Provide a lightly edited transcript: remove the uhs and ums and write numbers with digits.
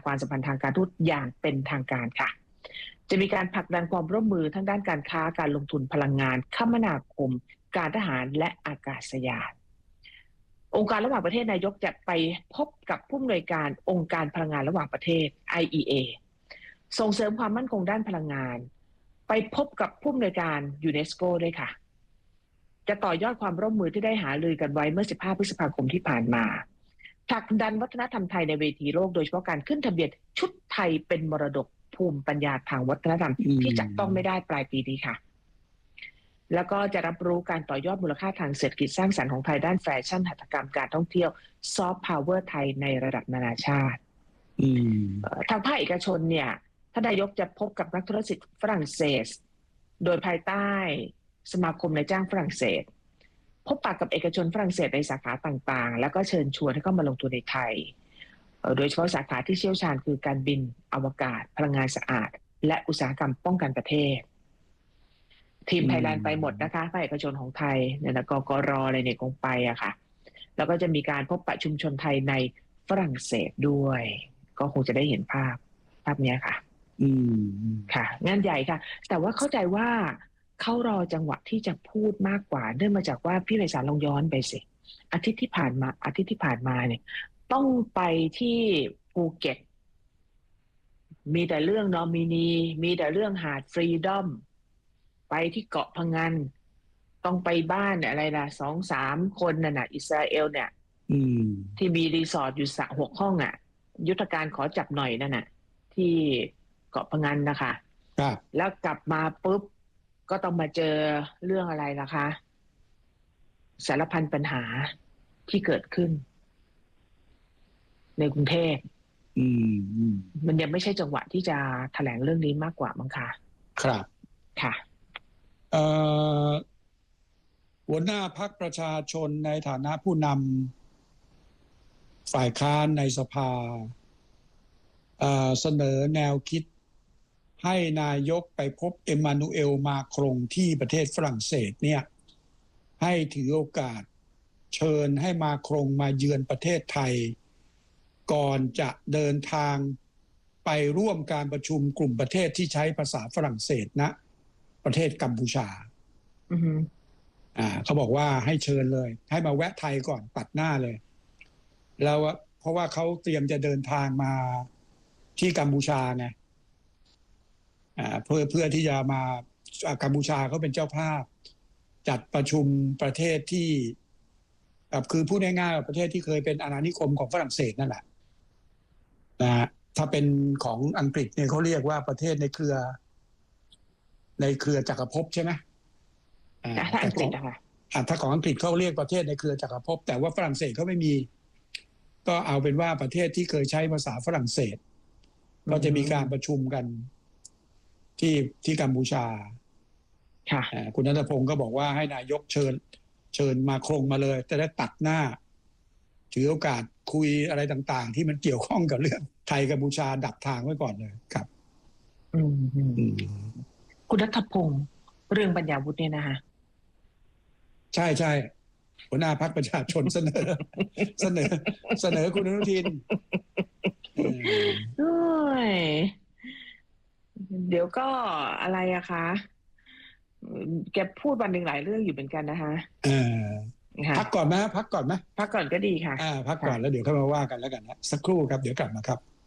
ความสัมพันธ์ทางการทูตอย่างเป็นทางการค่ะจะมีการผลักดันความร่วมมือทั้งด้านการค้าการลงทุนพลังงานคมนาคมการทหารและอากาศยานองค์การระหว่างประเทศนายกจะไปพบกับผู้อำนวยการองค์การพลังงานระหว่างประเทศ IEA ส่งเสริมความมั่นคงด้านพลังงานไปพบกับผู้อำนวยการยูเนสโกด้วยค่ะจะต่อยอดความร่วมมือที่ได้หารือกันไว้เมื่อ15 พฤษภาคมที่ผ่านมาผลักดันวัฒนธรรมไทยในเวทีโลกโดยเฉพาะการขึ้นทะเบียนชุดไทยเป็นมรดกภูมิปัญญาทางวัฒนธรรมที่จับต้องไม่ได้ปลายปีนี้ค่ะแล้วก็จะรับรู้การต่อยอดมูลค่าทางเศรษฐกิจสร้างสรรค์ของไทยด้านแฟชั่นหัตถกรรมการท่องเที่ยวซอฟต์พาวเวอร์ไทยในระดับนานาชาติทางภาคเอกชนเนี่ยท่านนายกจะพบกับนักธุรกิจฝรั่งเศสโดยภายใต้สมาคมนายจ้างฝรั่งเศสพบปะกับเอกชนฝรั่งเศสในสาขาต่างๆแล้วก็เชิญชวนให้เข้ามาลงทุนในไทยโดยเฉพาะสาขาที่เชี่ยวชาญคือการบินอวกาศพลังงานสะอาดและอุตสาหกรรมป้องกันประเทศทีมไทยแลนด์ไปหมดนะคะภาคเอกชนของไทยเนี่ยนะกรอะไรเนี่ยคงไปอะค่ะแล้วก็จะมีการพบปะชุมชนไทยในฝรั่งเศสด้วยก็คงจะได้เห็นภาพนี้ค่ะค่ะงานใหญ่ค่ะแต่ว่าเข้าใจว่าเขารอจังหวะที่จะพูดมากกว่าเนื่องมาจากว่าพี่ไพศาลลองย้อนไปสิอาทิตย์ที่ผ่านมาเนี่ยต้องไปที่ภูเก็ตมีแต่เรื่องนอมินีมีแต่เรื่องหาดฟรีดอมไปที่เกาะพะงันต้องไปบ้านอะไรล่ะ2-3 คนน่ะอิสราเอลเนี่ยที่มีรีสอร์ทอยู่6 ห้องอ่ะยุทธการขอจับหน่อยนั่นน่ะที่เกาะพะงันนะคะแล้วกลับมาปุ๊บก็ต้องมาเจอเรื่องอะไรล่ะคะสารพันปัญหาที่เกิดขึ้นในกรุงเทพมันยังไม่ใช่จังหวะที่จะแถลงเรื่องนี้มากกว่ามั้งคะครับค่ะหัวหน้าพรรคประชาชนในฐานะผู้นำฝ่ายค้านในสภาเสนอแนวคิดให้นายกไปพบเอ็มมานูเอลมาครงที่ประเทศฝรั่งเศสเนี่ยให้ถือโอกาสเชิญให้มาครงมาเยือนประเทศไทยก่อนจะเดินทางไปร่วมการประชุมกลุ่มประเทศที่ใช้ภาษาฝรั่งเศสนะประเทศกัมพูชาเขาบอกว่าให้เชิญเลยให้มาแวะไทยก่อนปัดหน้าเลยแล้วเพราะว่าเขาเตรียมจะเดินทางมาที่กัมพูชาไงเพื่อที่จะมากัมพูชาเขาเป็นเจ้าภาพจัดประชุมประเทศที่คือพูดง่ายๆประเทศที่เคยเป็นอาณานิคมของฝรั่งเศสนั่นแหละนะถ้าเป็นของอังกฤษเนี่ยเขาเรียกว่าประเทศในเครือจักรภพใช่ไหมถ้าของอังกฤษเขาเรียกประเทศในเครือจักรภพแต่ว่าฝรั่งเศสเขาไม่มีก็เอาเป็นว่าประเทศที่เคยใช้ภาษาฝรั่งเศสก็จะมีการประชุมกันที่กัมพูชาคุณณัฐพงศ์ก็บอกว่าให้นายกเชิญมาครงมาเลยจะได้ตัดหน้าถือโอกาสคุยอะไรต่างๆที่มันเกี่ยวข้องกับเรื่องไทยกัมพูชาดับทางไว้ก่อนเลยครับคุณณัฐพงศ์เรื่องปัญญาวุฒิเนี่ยนะคะใช่หัวหน้าพรรคประชาชนเสนอคุณอนุทินเดี๋ยวก็อะไรอะคะแกพูดวันหนึ่งหลายเรื่องอยู่เหมือนกันนะคะพักก่อนไหมพักก่อนก็ดีค่ะพักก่อนแล้วเดี๋ยวค่อยมาว่ากันแล้วกันนะสักครู่ครับเดี๋ยวกลับมาครับ